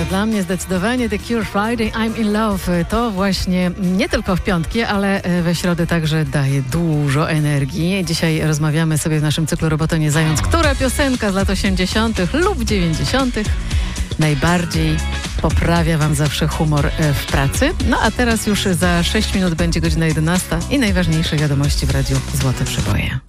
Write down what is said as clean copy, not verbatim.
Dla mnie zdecydowanie The Cure Friday I'm in Love to właśnie nie tylko w piątki, ale we środę także daje dużo energii. Dzisiaj rozmawiamy sobie w naszym cyklu Robota nie zając, która piosenka z lat 80. lub 90. najbardziej poprawia wam zawsze humor w pracy. No a teraz już za 6 minut będzie godzina 11 i najważniejsze wiadomości w Radiu Złote Przeboje.